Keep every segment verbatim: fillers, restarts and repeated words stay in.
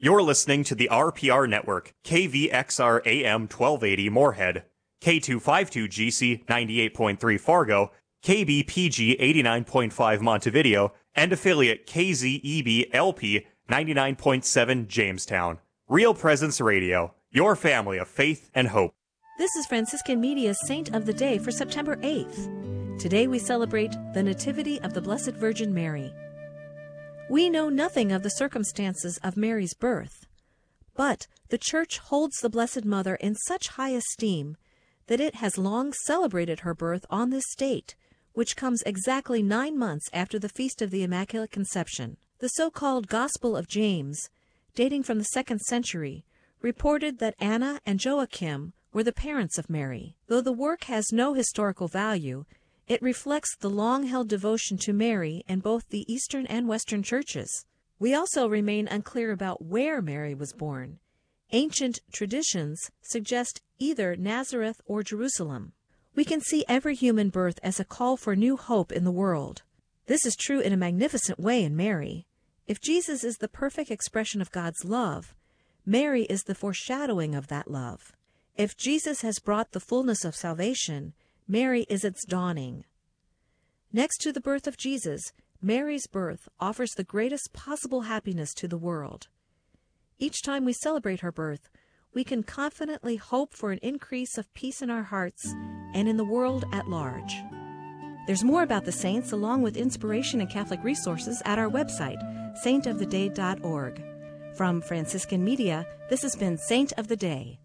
You're listening to the R P R Network, K V X R A M twelve eighty Moorhead, K two fifty-two G C ninety-eight point three Fargo, K B P G eighty-nine point five Montevideo, and affiliate K Z E B L P ninety-nine point seven Jamestown. Real Presence Radio, your family of faith and hope. This is Franciscan Media's Saint of the Day for September eighth. Today we celebrate the Nativity of the Blessed Virgin Mary. We know nothing of the circumstances of Mary's birth, but the Church holds the Blessed Mother in such high esteem that it has long celebrated her birth on this date, which comes exactly nine months after the Feast of the Immaculate Conception. The so-called Gospel of James, dating from the second century, reported that Anna and Joachim were the parents of Mary. Though the work has no historical value, it reflects the long-held devotion to Mary in both the Eastern and Western churches. We also remain unclear about where Mary was born. Ancient traditions suggest either Nazareth or Jerusalem. We can see every human birth as a call for new hope in the world. This is true in a magnificent way in Mary. If Jesus is the perfect expression of God's love, Mary is the foreshadowing of that love. If Jesus has brought the fullness of salvation, Mary is its dawning. Next to the birth of Jesus, Mary's birth offers the greatest possible happiness to the world. Each time we celebrate her birth, we can confidently hope for an increase of peace in our hearts and in the world at large. There's more about the saints along with inspiration and Catholic resources at our website, saint of the day dot org. From Franciscan Media, this has been Saint of the Day.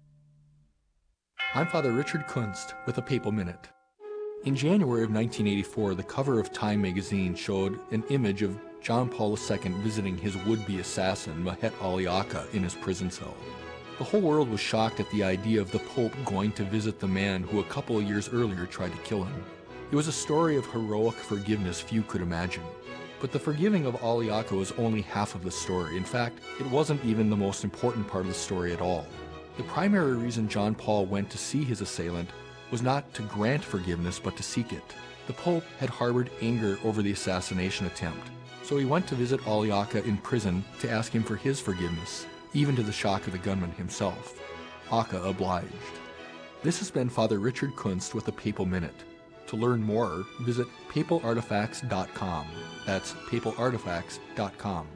I'm Father Richard Kunst with a Papal Minute. In January of nineteen eighty-four, the cover of Time magazine showed an image of John Paul the Second visiting his would-be assassin, Mahet Aliaka, in his prison cell. The whole world was shocked at the idea of the Pope going to visit the man who a couple of years earlier tried to kill him. It was a story of heroic forgiveness few could imagine. But the forgiving of Aliaka was only half of the story. In fact, it wasn't even the most important part of the story at all. The primary reason John Paul went to see his assailant was not to grant forgiveness, but to seek it. The Pope had harbored anger over the assassination attempt, so he went to visit Aliaka in prison to ask him for his forgiveness, even to the shock of the gunman himself. Aka obliged. This has been Father Richard Kunst with a Papal Minute. To learn more, visit papal artifacts dot com. That's papal artifacts dot com.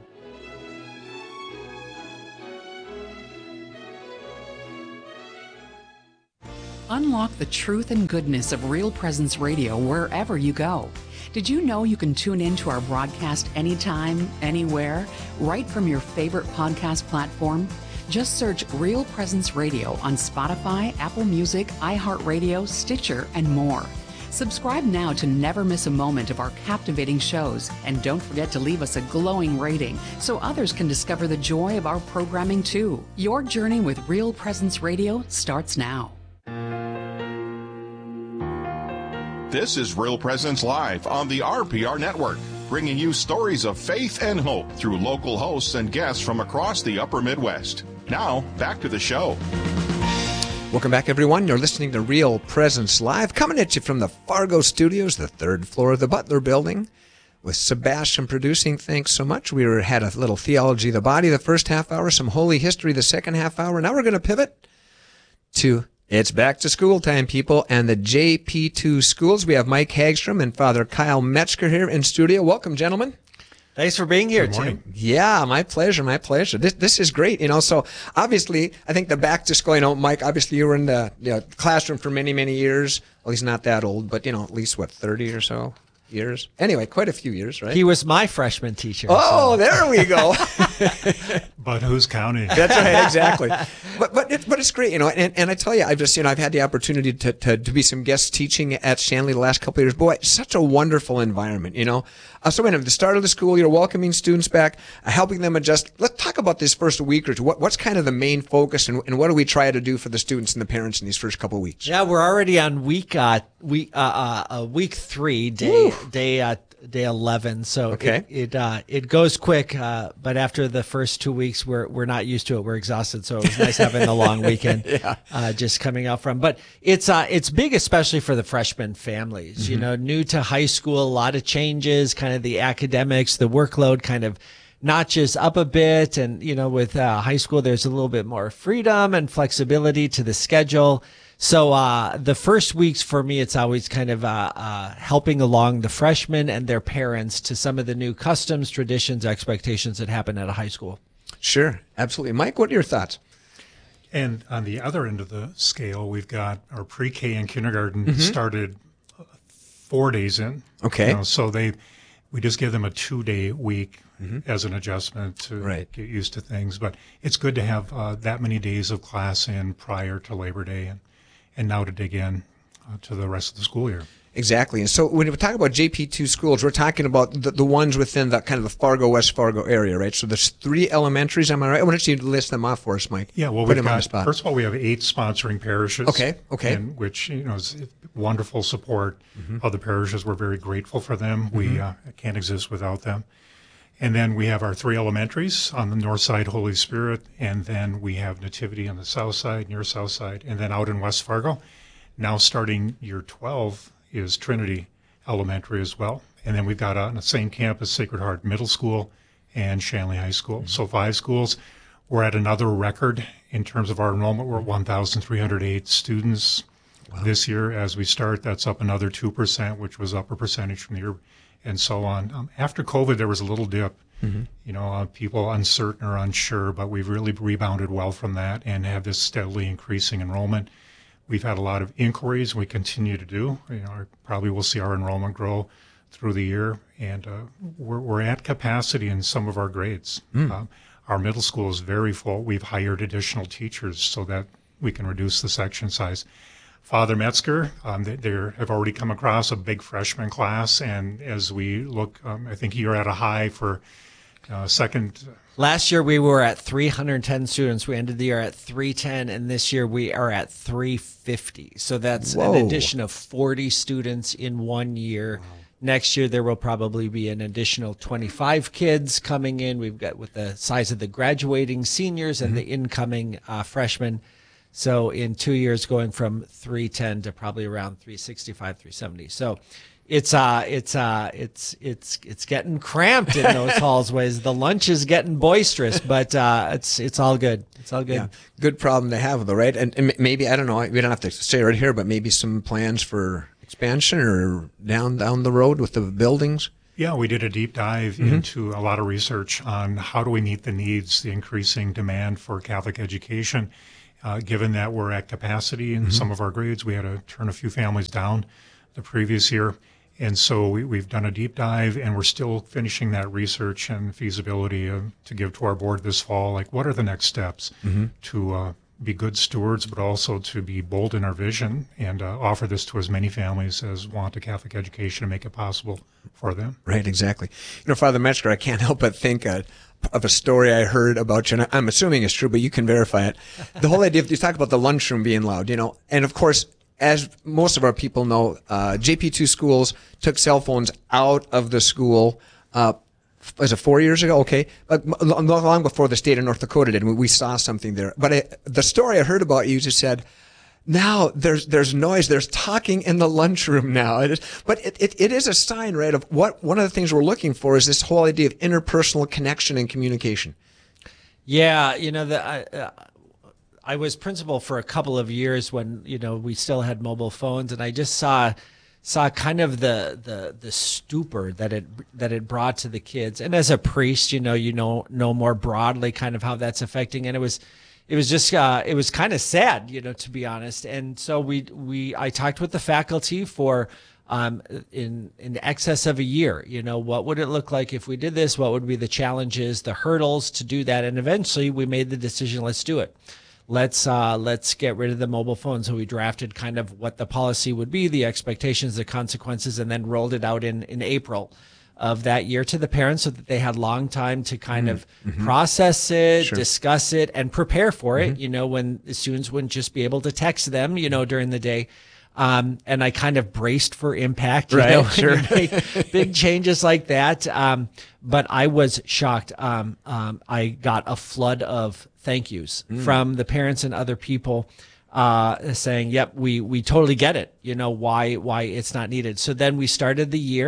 Unlock the truth and goodness of Real Presence Radio wherever you go. Did you know you can tune in to our broadcast anytime, anywhere, right from your favorite podcast platform? Just search Real Presence Radio on Spotify, Apple Music, iHeartRadio, Stitcher, and more. Subscribe now to never miss a moment of our captivating shows, and don't forget to leave us a glowing rating so others can discover the joy of our programming too. Your journey with Real Presence Radio starts now. This is Real Presence Live on the R P R Network, bringing you stories of faith and hope through local hosts and guests from across the upper Midwest. Now, back to the show. Welcome back, everyone. You're listening to Real Presence Live, coming at you from the Fargo Studios, the third floor of the Butler Building, with Sebastian producing. Thanks so much. We were, had a little theology of the body the first half hour, some holy history the second half hour. Now we're going to pivot to it's back to school time, people, and the J P two schools. We have Mike Hagstrom and Father Kyle Metzger here in studio. Welcome, gentlemen. Thanks for being here, Tim. Yeah, my pleasure, my pleasure. This this is great. You know, so obviously, I think the back to school, you know, Mike, obviously you were in the you know, classroom for many, many years. Well, he's not that old, but, you know, at least, what, thirty or so years? Anyway, quite a few years, right? He was my freshman teacher. Oh, so. There we go. But who's counting? That's right, exactly. But but it, but it's great, you know. And, and I tell you, I've just you know I've had the opportunity to, to, to be some guest teaching at Shanley the last couple of years. Boy, it's such a wonderful environment, you know. Uh, so, anyway, at the start of the school, you're welcoming students back, uh, helping them adjust. Let's talk about this first week or two. What, what's kind of the main focus, and, and what do we try to do for the students and the parents in these first couple of weeks? Yeah, we're already on week uh week uh, uh week three, day Woo. day uh, day eleven. So okay. it it, uh, it goes quick, uh, but after the first two weeks, we're we're not used to it. We're exhausted, so it was nice having the long weekend. yeah. uh, just coming out from. But it's uh it's big, especially for the freshman families. Mm-hmm. You know, new to high school, a lot of changes. Kind of the academics, the workload, kind of notches up a bit. And, you know, with uh, high school, there's a little bit more freedom and flexibility to the schedule. So uh, the first weeks for me, it's always kind of uh, uh, helping along the freshmen and their parents to some of the new customs, traditions, expectations that happen at a high school. Sure, absolutely. Mike, what are your thoughts? And on the other end of the scale, we've got our pre-K and kindergarten Mm-hmm. started four days in. Okay. You know, so they, we just give them a two-day week Mm-hmm. as an adjustment to Right. get used to things. But it's good to have uh, that many days of class in prior to Labor Day, and and now to dig in uh, to the rest of the school year. Exactly. And so when we talk about J P two schools, we're talking about the, the ones within the kind of the Fargo, West Fargo area, right? So there's three elementaries, am I right? Why don't you list them off for us, Mike? Yeah, well, Put we've him on the got, spot. first of all, we have eight sponsoring parishes. Okay, okay. And which, you know, is wonderful support Mm-hmm. of the parishes. We're very grateful for them. We uh, can't exist without them. And then we have our three elementaries on the north side, Holy Spirit, and then we have Nativity on the south side, near south side, and then out in West Fargo. Now starting year twelve is Trinity Elementary as well. And then we've got on the same campus Sacred Heart Middle School and Shanley High School. So five schools. We're at another record in terms of our enrollment. We're at one thousand three hundred eight students this year as we start. That's up another two percent, which was up a percentage from the year, and so on. Um, after COVID, there was a little dip. Mm-hmm. You know, uh, people uncertain or unsure, but we've really rebounded well from that and have this steadily increasing enrollment. We've had a lot of inquiries. We continue to do. You know, our, probably we'll see our enrollment grow through the year, and uh, we're, we're at capacity in some of our grades. Mm. Um, our middle school is very full. We've hired additional teachers so that we can reduce the section size. Father Metzger, um, they, they have already come across a big freshman class, and as we look, um, I think you're at a high for uh, second. Last year we were at three hundred ten students. We ended the year at three ten, and this year we are at three fifty. So that's Whoa. an addition of forty students in one year. Wow. Next year there will probably be an additional twenty-five kids coming in. We've got with the size of the graduating seniors and mm-hmm. the incoming uh, freshmen. So in two years going from three ten to probably around three sixty-five, three seventy. So it's uh it's uh it's it's it's getting cramped in those hallways. The lunch is getting boisterous, but uh it's it's all good. It's all good. Yeah. Good problem to have, though, right? And, and maybe, I don't know, we don't have to say right here, but maybe some plans for expansion or down down the road with the buildings. Yeah, we did a deep dive mm-hmm. into a lot of research on how do we meet the needs, the increasing demand for Catholic education. Uh, given that we're at capacity in mm-hmm. some of our grades, we had to turn a few families down the previous year. And so we, we've done a deep dive, and we're still finishing that research and feasibility uh, to give to our board this fall. Like, what are the next steps mm-hmm. to uh, be good stewards, but also to be bold in our vision and uh, offer this to as many families as want a Catholic education and make it possible for them. Right, exactly. You know, Father Metzger, I can't help but think uh, of a story I heard about you, and I'm assuming it's true, but you can verify it. The whole idea of, you talk about the lunchroom being loud, you know, and of course, as most of our people know, uh, J P two schools took cell phones out of the school, uh, was it four years ago? Okay. But not long before the state of North Dakota did. We, we saw something there. But I, the story I heard about you just said, now there's there's noise, there's talking in the lunchroom now. It is, but it, it, it is a sign, right, of what one of the things we're looking for is this whole idea of interpersonal connection and communication. Yeah, you know, the, I, uh, I was principal for a couple of years when, you know, we still had mobile phones, and I just saw saw kind of the the the stupor that it that it brought to the kids. And as a priest, you know, you know know more broadly kind of how that's affecting, and it was it was just uh, it was kind of sad, you know, to be honest. And so we we I talked with the faculty for um in in excess of a year. You know, what would it look like if we did this? What would be the challenges, the hurdles to do that? And eventually we made the decision, let's do it. Let's uh, let's get rid of the mobile phone. So we drafted kind of what the policy would be, the expectations, the consequences, and then rolled it out in, in April of that year to the parents so that they had long time to kind mm-hmm. of mm-hmm. process it, sure. discuss it, and prepare for it, mm-hmm. you know, when the students wouldn't just be able to text them, you know, during the day. Um, and I kind of braced for impact, you right, know, sure. make big changes like that. Um, but I was shocked. Um, um, I got a flood of thank yous mm. from the parents and other people, uh, saying, yep, we, we totally get it. You know, why, why it's not needed. So then we started the year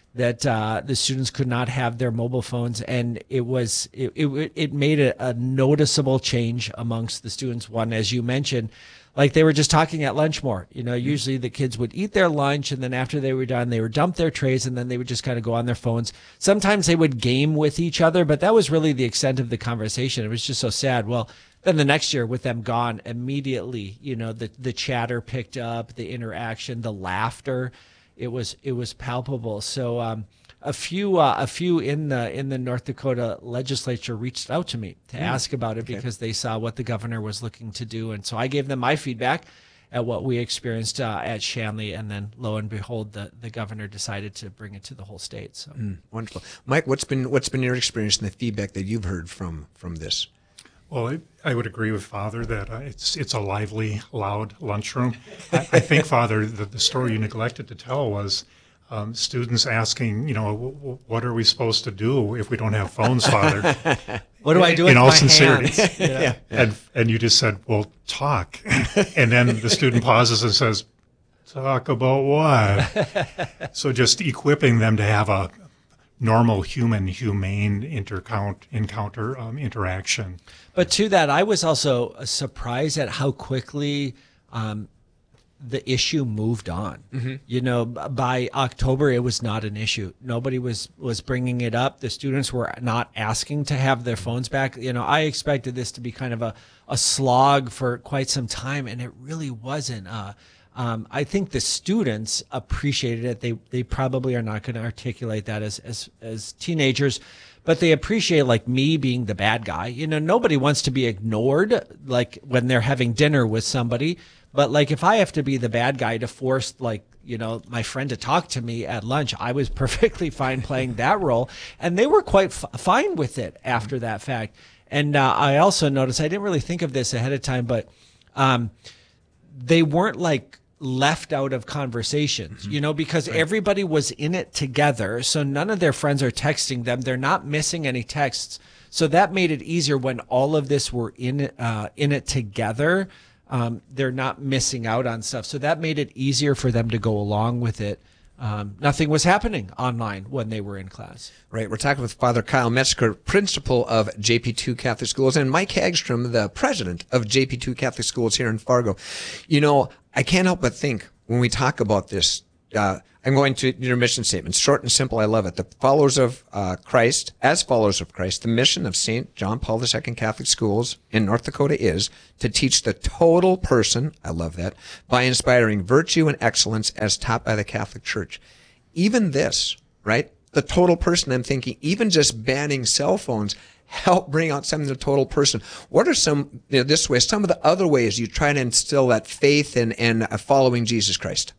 that uh, the students could not have their mobile phones, and it was it it, it made a, a noticeable change amongst the students. One, as you mentioned, like they were just talking at lunch more. You know, usually the kids would eat their lunch, and then after they were done, they would dump their trays, and then they would just kind of go on their phones. Sometimes they would game with each other, but that was really the extent of the conversation. It was just so sad. Well, then the next year with them gone, immediately, you know, the the chatter picked up, the interaction, the laughter. It was it was palpable. So um, a few uh, a few in the in the North Dakota legislature reached out to me to mm. ask about it okay. because they saw what the governor was looking to do, and so I gave them my feedback at what we experienced uh, at Shanley, and then lo and behold, the, the governor decided to bring it to the whole state. So mm, wonderful, Mike. What's been what's been your experience and the feedback that you've heard from from this? Well, I, I would agree with Father that uh, it's it's a lively, loud lunchroom. I, I think, Father, the, the story you neglected to tell was um, students asking, you know, w- w- what are we supposed to do if we don't have phones, Father? What do I do in with all my sincerity? hands? Yeah. Yeah. And and you just said, well, talk. And then the student pauses and says, talk about what? So just equipping them to have a normal human, humane intercount, encounter um, interaction. But to that, I was also surprised at how quickly um, the issue moved on. Mm-hmm. You know, by October, it was not an issue. Nobody was, was bringing it up. The students were not asking to have their phones back. You know, I expected this to be kind of a, a slog for quite some time, and it really wasn't. Uh, Um, I think the students appreciated it. They they probably are not going to articulate that as, as as teenagers, but they appreciate like me being the bad guy. You know, nobody wants to be ignored like when they're having dinner with somebody. But like if I have to be the bad guy to force like, you know, my friend to talk to me at lunch, I was perfectly fine playing that role. And they were quite f- fine with it after that fact. And uh, I also noticed, I didn't really think of this ahead of time, but um, they weren't like left out of conversations, mm-hmm. you know, because right. everybody was in it together. So none of their friends are texting them. They're not missing any texts. So that made it easier when all of this were in, uh, in it together. Um, they're not missing out on stuff. So that made it easier for them to go along with it. Um, nothing was happening online when they were in class. Right. We're talking with Father Kyle Metzger, principal of J P two Catholic Schools, and Mike Hagstrom, the president of J P two Catholic Schools here in Fargo. You know, I can't help but think when we talk about this, uh, I'm going to your mission statement. Short and simple. I love it. The followers of uh, Christ, as followers of Christ, the mission of Saint John Paul the Second Catholic Schools in North Dakota is to teach the total person, I love that, by inspiring virtue and excellence as taught by the Catholic Church. Even this, right? The total person, I'm thinking, even just banning cell phones help bring out some of the total person. What are some, you know, this way, some of the other ways you try to instill that faith in, in uh, following Jesus Christ?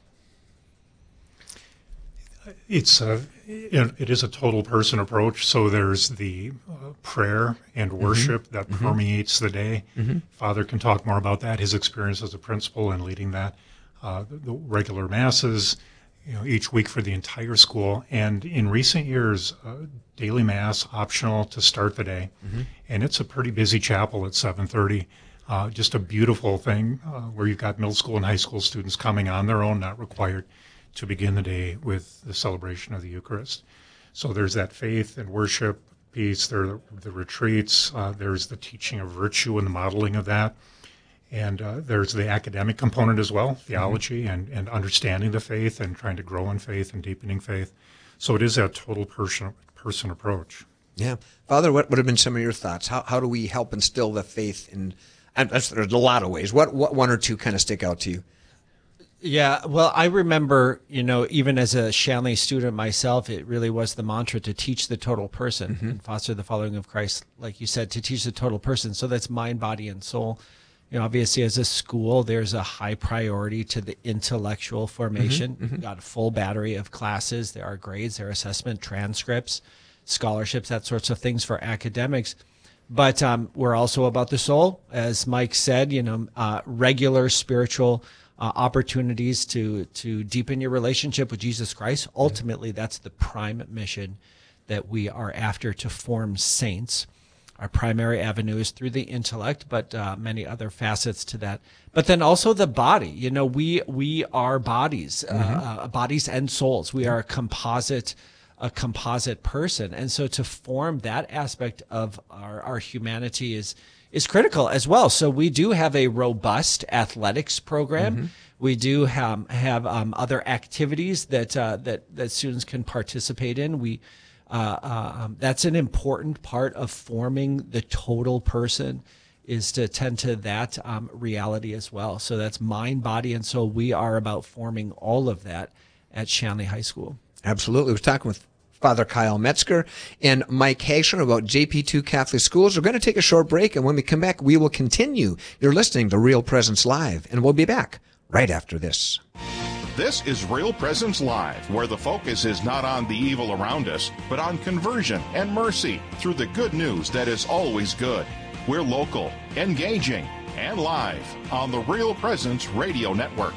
It's a, it is a total person approach. So there's the uh, prayer and worship mm-hmm. that mm-hmm. permeates the day. Mm-hmm. Father can talk more about that, his experience as a principal and leading that. Uh, the, the regular masses, you know, each week for the entire school. And in recent years, uh, daily mass optional to start the day. Mm-hmm. And it's a pretty busy chapel at seven thirty. Uh, just a beautiful thing uh, where you've got middle school and high school students coming on their own, not required, to begin the day with the celebration of the Eucharist. So there's that faith and worship piece, there are the retreats, uh, there's the teaching of virtue and the modeling of that, and uh, there's the academic component as well, theology mm-hmm. and, and understanding the faith and trying to grow in faith and deepening faith. So it is a total person, person approach. Yeah. Father, what would have been some of your thoughts? How how do we help instill the faith in, and there's a lot of ways. What, what one or two kind of stick out to you? Yeah, well, I remember, you know, even as a Shanley student myself, it really was the mantra to teach the total person mm-hmm. and foster the following of Christ, like you said, to teach the total person. So that's mind, body, and soul. You know, obviously, as a school, there's a high priority to the intellectual formation. Mm-hmm. We've got a full battery of classes. There are grades, there are assessment, transcripts, scholarships, that sorts of things for academics. But um, we're also about the soul. As Mike said, you know, uh, regular spiritual Uh, opportunities to to deepen your relationship with Jesus Christ. Ultimately, that's the prime mission that we are after, to form saints. our primary avenue is through the intellect, but uh, many other facets to that. But then also the body. You know, we we are bodies, mm-hmm. uh, uh, bodies and souls. We are a composite, a composite person, and so to form that aspect of our, our humanity is is critical as well. So we do have a robust athletics program. Mm-hmm. We do have have um, other activities that uh, that that students can participate in. We uh, uh, um, that's an important part of forming the total person, is to tend to that um, reality as well. So that's mind, body, and soul. We are about forming all of that at Shanley High School. Absolutely. We're talking with Father Kyle Metzger and Mike Hagstrom about J P two Catholic Schools. We're going to take a short break, and when we come back, we will continue. You're listening to Real Presence Live, and we'll be back right after this. This is Real Presence Live, where the focus is not on the evil around us, but on conversion and mercy through the good news that is always good. We're local, engaging, and live on the Real Presence Radio Network.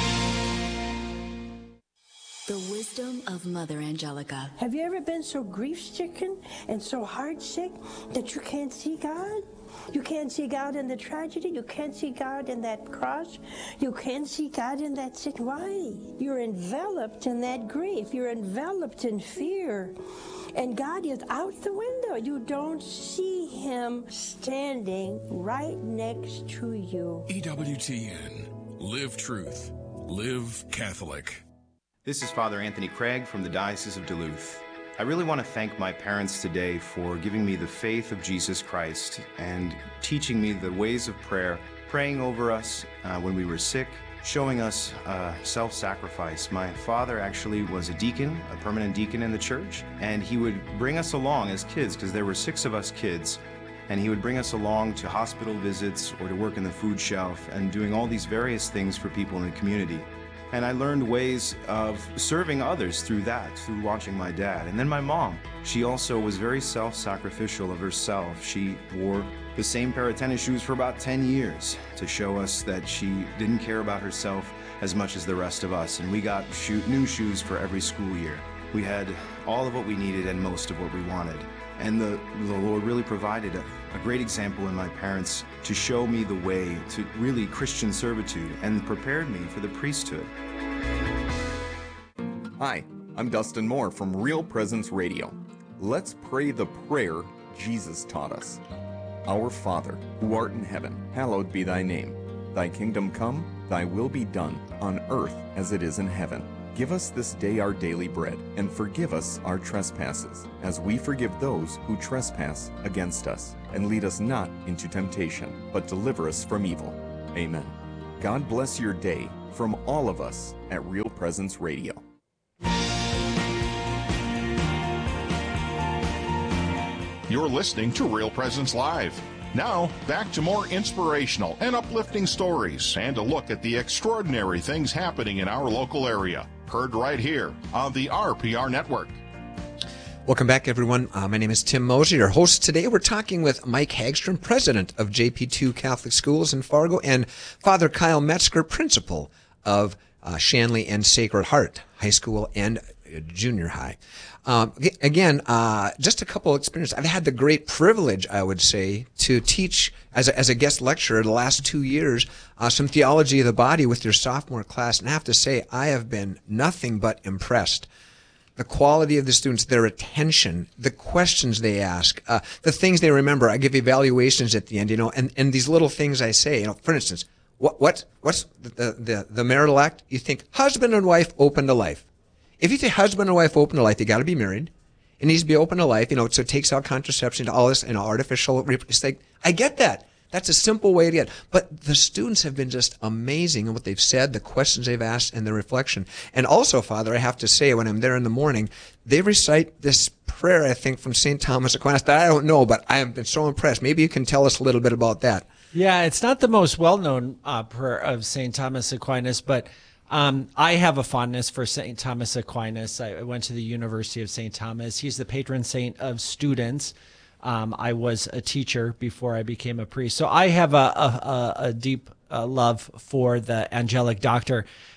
The wisdom of Mother Angelica. Have you ever been so grief-stricken and so heart-sick that you can't see God? You can't see God in the tragedy. You can't see God in that cross. You can't see God in that sick. Why? You're enveloped in that grief. You're enveloped in fear. And God is out the window. You don't see Him standing right next to you. E W T N. Live truth. Live Catholic. This is Father Anthony Craig from the Diocese of Duluth. I really want to thank my parents today for giving me the faith of Jesus Christ and teaching me the ways of prayer, praying over us uh, when we were sick, showing us uh, self-sacrifice. My father actually was a deacon, a permanent deacon in the church, and he would bring us along as kids, because there were six of us kids, and he would bring us along to hospital visits or to work in the food shelf and doing all these various things for people in the community. And I learned ways of serving others through that, through watching my dad. And then my mom, she also was very self-sacrificial of herself. She wore the same pair of tennis shoes for about ten years to show us that she didn't care about herself as much as the rest of us. And we got shoe- new shoes for every school year. We had all of what we needed and most of what we wanted. And the, the Lord really provided a, a great example in my parents to show me the way to really Christian servitude and prepared me for the priesthood. Hi, I'm Dustin Moore from Real Presence Radio. Let's pray the prayer Jesus taught us. Our Father, who art in heaven, hallowed be thy name. Thy kingdom come, thy will be done, on earth as it is in heaven. Give us this day our daily bread, and forgive us our trespasses, as we forgive those who trespass against us. And lead us not into temptation, but deliver us from evil. Amen. God bless your day from all of us at Real Presence Radio. You're listening to Real Presence Live. Now, back to more inspirational and uplifting stories and a look at the extraordinary things happening in our local area. Heard right here on the R P R Network. Welcome back, everyone. Uh, my name is Tim Moser, your host today. We're talking with Mike Hagstrom, president of J P two Catholic Schools in Fargo, and Father Kyle Metzger, principal of uh, Shanley and Sacred Heart High School and Junior High. Um, again, uh, just a couple of experiences. I've had the great privilege, I would say, to teach as a, as a guest lecturer the last two years uh, some theology of the body with your sophomore class. And I have to say, I have been nothing but impressed. The quality of the students, their attention, the questions they ask, uh, the things they remember. I give evaluations at the end, you know, and, and these little things I say, you know, for instance, what, what, what's the, the, the marital act? You think husband and wife open to life. If you say husband and wife open to life, they got to be married. It needs to be open to life, you know, so it takes out contraception, all this, you know, artificial. It's like, I get that. That's a simple way to get. But the students have been just amazing in what they've said, the questions they've asked, and the reflection. And also, Father, I have to say, when I'm there in the morning, they recite this prayer, I think, from Saint Thomas Aquinas that I don't know, but I have been so impressed. Maybe you can tell us a little bit about that. Yeah, it's not the most well-known uh, prayer of Saint Thomas Aquinas, but Um, I have a fondness for Saint Thomas Aquinas. I went to the University of Saint Thomas. He's the patron saint of students. Um, I was a teacher before I became a priest. So I have a, a, a deep uh, love for the angelic doctor.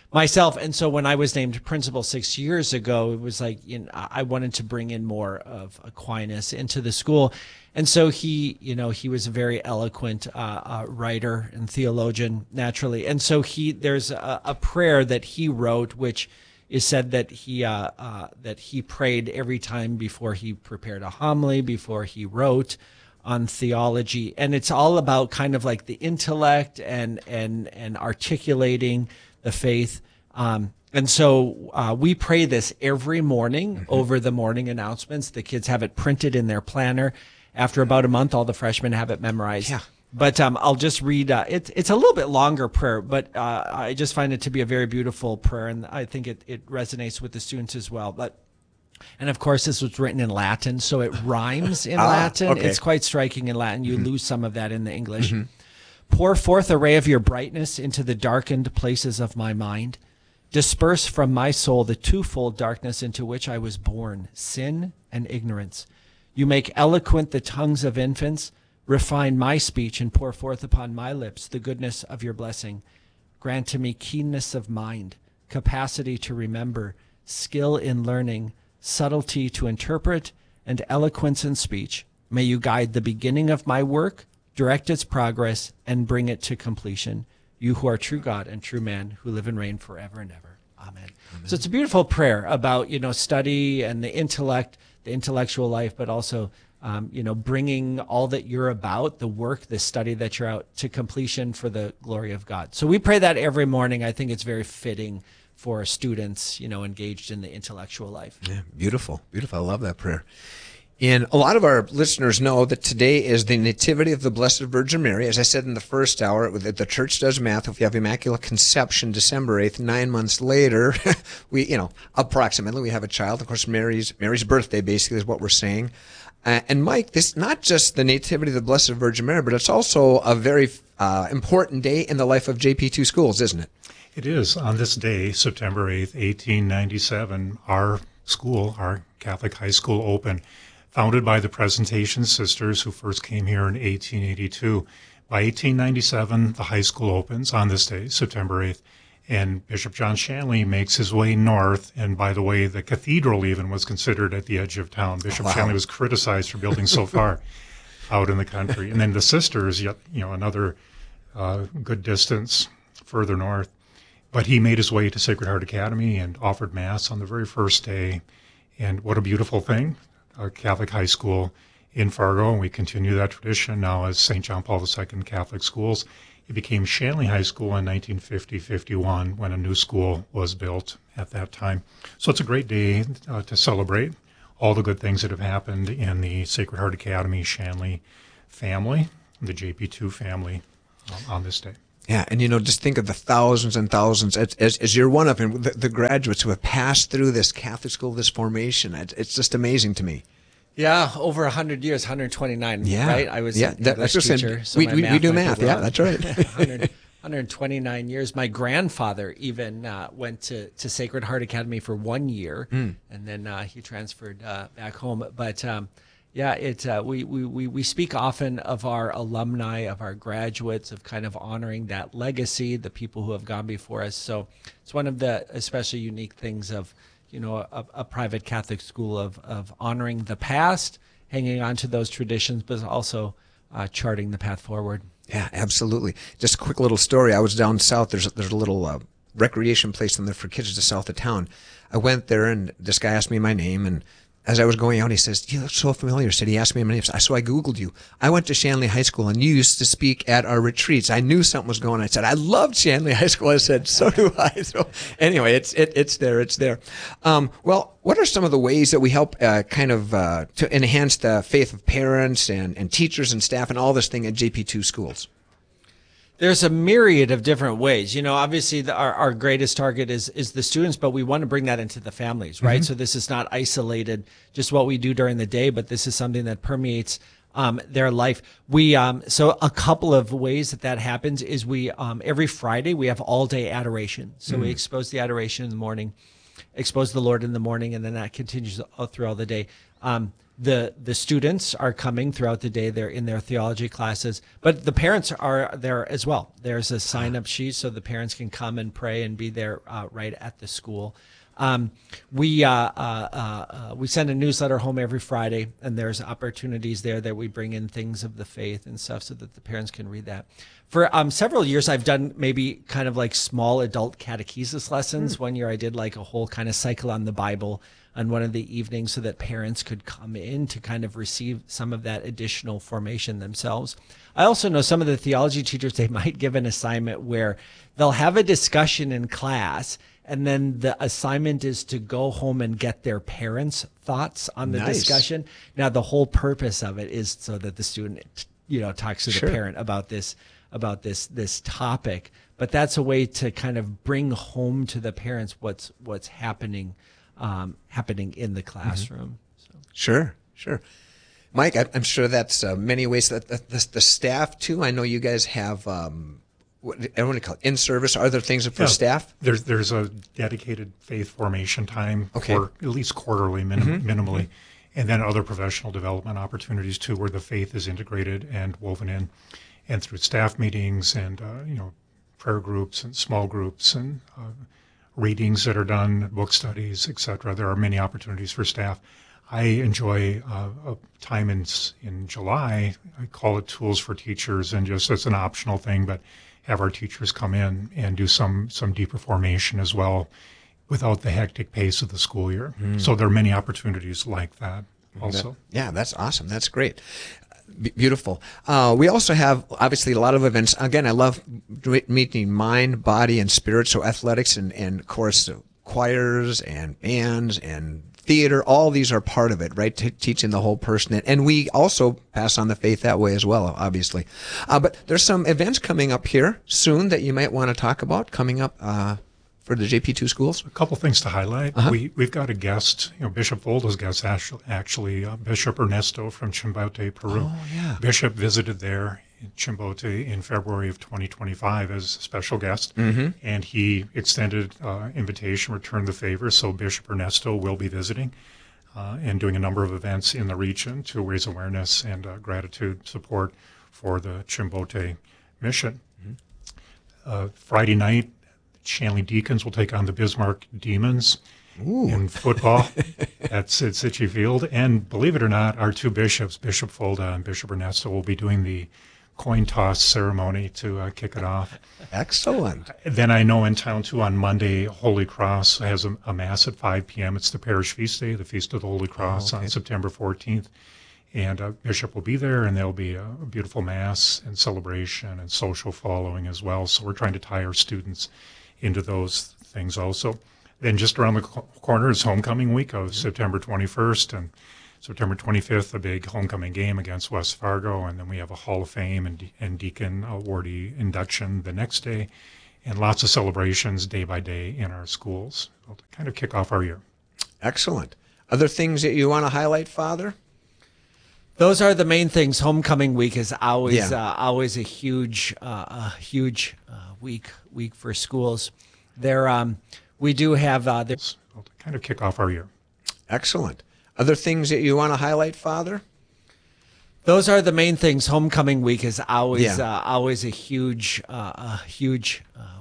myself. And so when I was named principal six years ago, it was like, you know, I wanted to bring in more of Aquinas into the school. And so he, you know, he was a very eloquent uh, uh, writer and theologian naturally. And so he, there's a, a prayer that he wrote, which is said that he, uh, uh, that he prayed every time before he prepared a homily, before he wrote on theology. And it's all about kind of like the intellect and, and, and articulating the faith. Um, and so uh, we pray this every morning mm-hmm. over the morning announcements. The kids have it printed in their planner. After about a month, all the freshmen have it memorized. Yeah. But um, I'll just read, uh, it, it's a little bit longer prayer, but uh, I just find it to be a very beautiful prayer, and I think it, it resonates with the students as well. But And of course, this was written in Latin, so it rhymes in ah, Latin. Okay. It's quite striking in Latin. You mm-hmm. lose some of that in the English. Mm-hmm. Pour forth a ray of your brightness into the darkened places of my mind. Disperse from my soul the twofold darkness into which I was born, sin and ignorance. You make eloquent the tongues of infants. Refine my speech and pour forth upon my lips the goodness of your blessing. Grant to me keenness of mind, capacity to remember, skill in learning, subtlety to interpret, and eloquence in speech. May you guide the beginning of my work, direct its progress, and bring it to completion. You who are true God and true man, who live and reign forever and ever. Amen. Amen. So it's a beautiful prayer about, you know, study and the intellect, the intellectual life, but also, um, you know, bringing all that you're about, the work, the study that you're out to completion for the glory of God. So we pray that every morning. I think it's very fitting for students, you know, engaged in the intellectual life. Yeah, beautiful, beautiful. I love that prayer. And a lot of our listeners know that today is the Nativity of the Blessed Virgin Mary. As I said in the first hour, the church does math. If you have Immaculate Conception, December eighth, nine months later, we, you know, approximately, we have a child. Of course, Mary's Mary's birthday basically is what we're saying. Uh, and Mike, this not just the Nativity of the Blessed Virgin Mary, but it's also a very uh, important day in the life of J P two schools, isn't it? It is. On this day, September eighth, eighteen ninety-seven, our school, our Catholic high school, opened. Founded by the Presentation Sisters, who first came here in eighteen eighty-two. By eighteen ninety-seven, the high school opens on this day, September eighth, and Bishop John Shanley makes his way north. And by the way, the cathedral even was considered at the edge of town. Bishop wow. Shanley was criticized for building so far out in the country. And then the sisters, yet you know, another uh, good distance further north. But he made his way to Sacred Heart Academy and offered Mass on the very first day. And what a beautiful thing. A Catholic high school in Fargo, and we continue that tradition now as Saint John Paul the Second Catholic Schools. It became Shanley High School in nineteen fifty fifty-one when a new school was built at that time. So it's a great day uh, to celebrate all the good things that have happened in the Sacred Heart Academy Shanley family, the J P two family um, on this day. Yeah, and you know, just think of the thousands and thousands, as, as, as you're one of them, the, the graduates who have passed through this Catholic school, this formation. It, it's just amazing to me. Yeah, over one hundred years, one hundred twenty-nine, yeah. right? I was yeah, an English that's teacher. So we, we, we do math, yeah, that's right. one hundred, one hundred twenty-nine years. My grandfather even uh, went to, to Sacred Heart Academy for one year, mm. and then uh, he transferred uh, back home. But um, yeah, it uh, we, we, we speak often of our alumni, of our graduates, of kind of honoring that legacy, the people who have gone before us. So it's one of the especially unique things of, you know, a, a private Catholic school of, of honoring the past, hanging on to those traditions, but also uh, charting the path forward. Yeah, absolutely. Just a quick little story. I was down south. There's a, there's a little uh, recreation place in there for kids just south of town. I went there, and this guy asked me my name, and as I was going out, he says, "You look so familiar." Said he asked me my name. So I Googled you. I went to Shanley High School, and you used to speak at our retreats. I knew something was going on. I said, "I loved Shanley High School." I said, "So do I." So anyway, it's it, it's there. It's there. Um, well, what are some of the ways that we help uh, kind of uh, to enhance the faith of parents and, and teachers and staff and all this thing at J P two schools? There's a myriad of different ways. You know, obviously the, our, our greatest target is is the students, but we want to bring that into the families, right? Mm-hmm. So this is not isolated, just what we do during the day, but this is something that permeates um, their life. We um, so a couple of ways that that happens is we um, every Friday we have all day adoration. So mm-hmm. we expose the adoration in the morning, expose the Lord in the morning, and then that continues through all the day. Um, the the students are coming throughout the day. They're in their theology classes, but the parents are there as well. There's a sign-up sheet so the parents can come and pray and be there uh, right at the school. Um, we uh, uh, uh, we send a newsletter home every Friday, and there's opportunities there that we bring in things of the faith and stuff so that the parents can read that. For um, several years, I've done maybe kind of like small adult catechesis lessons. Mm. One year I did like a whole kind of cycle on the Bible on one of the evenings so that parents could come in to kind of receive some of that additional formation themselves. I also know some of the theology teachers, they might give an assignment where they'll have a discussion in class, and then the assignment is to go home and get their parents' thoughts on the nice. discussion. Now, the whole purpose of it is so that the student, you know, talks to the sure. parent about this, about this, this topic. But that's a way to kind of bring home to the parents what's what's happening, um, happening in the classroom. Mm-hmm. So. Sure, sure. Mike, I, I'm sure that's uh, many ways that the, the, the staff too. I know you guys have. Um, What, I don't want to call it in-service. Are there things for yeah, staff? There's there's a dedicated faith formation time okay. for at least quarterly, minim, mm-hmm. minimally, and then other professional development opportunities too, where the faith is integrated and woven in, and through staff meetings and uh, you know prayer groups and small groups and uh, readings that are done, book studies, et cetera. There are many opportunities for staff. I enjoy uh, a time in in July. I call it Tools for Teachers, and just it's an optional thing, but have our teachers come in and do some some deeper formation as well without the hectic pace of the school year. Mm. So there are many opportunities like that also. Yeah, that's awesome. That's great. B- beautiful. Uh, we also have, obviously, a lot of events. Again, I love meeting mind, body, and spirit, so athletics and, and of course, choirs and bands and theater, all these are part of it, right? T- teaching the whole person. And we also pass on the faith that way as well, obviously. Uh, but there's some events coming up here soon that you might want to talk about coming up uh, for the J P two schools. A couple things to highlight. Uh-huh. We, we've got a guest, you know, Bishop Volda's guest, actually, actually uh, Bishop Ernesto from Chimbote, Peru. Oh, yeah. Bishop visited there in Chimbote in February of twenty twenty-five as a special guest, mm-hmm. and he extended uh, invitation, returned the favor, so Bishop Ernesto will be visiting uh, and doing a number of events in the region to raise awareness and uh, gratitude support for the Chimbote mission. Mm-hmm. Uh, Friday night, Shanley Deacons will take on the Bismarck Demons Ooh. in football at City Field, and believe it or not, our two bishops, Bishop Folda and Bishop Ernesto, will be doing the coin toss ceremony to uh, kick it off. Excellent. Then I know in town, too, on Monday, Holy Cross has a, a Mass at five p.m. It's the parish feast day, the Feast of the Holy Cross, oh, okay. on September fourteenth. And uh, Bishop will be there, and there'll be a, a beautiful Mass and celebration and social following as well. So we're trying to tie our students into those things also. Then just around the corner is homecoming week of September twenty-first, and September twenty-fifth, a big homecoming game against West Fargo, and then we have a Hall of Fame and, de- and Deacon awardee induction the next day, and lots of celebrations day by day in our schools to kind of kick off our year. Excellent. Other things that you want to highlight, Father? Those are the main things. Homecoming week is always Yeah. uh, always a huge uh, a huge uh, week week for schools. There, um, we do have uh, to kind of kick off our year. Excellent. Other things that you want to highlight, Father? Those are the main things. Homecoming week is always Yeah. uh, always a huge uh, a huge uh,